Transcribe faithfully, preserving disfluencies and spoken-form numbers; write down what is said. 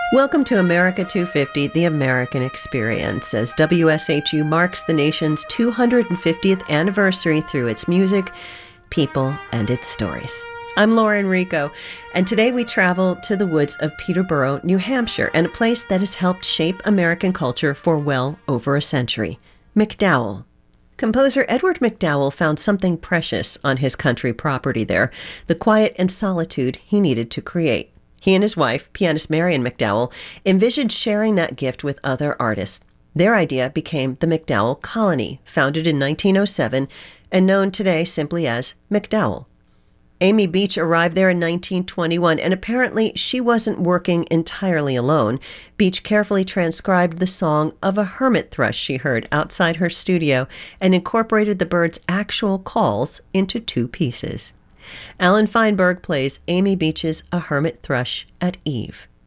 Welcome to America two fifty, the American Experience, as W S H U marks the nation's two hundred fiftieth anniversary through its music, people, and its stories. I'm Laura Enrico, and today we travel to the woods of Peterborough, New Hampshire, and a place that has helped shape American culture for well over a century, MacDowell. Composer Edward MacDowell found something precious on his country property there, the quiet and solitude he needed to create. He and his wife, pianist Marian MacDowell, envisioned sharing that gift with other artists. Their idea became the MacDowell Colony, founded in nineteen oh seven and known today simply as MacDowell. Amy Beach arrived there in nineteen twenty-one, and apparently she wasn't working entirely alone. Beach carefully transcribed the song of a hermit thrush she heard outside her studio and incorporated the bird's actual calls into two pieces. Alan Feinberg plays Amy Beach's A Hermit Thrush at Eve.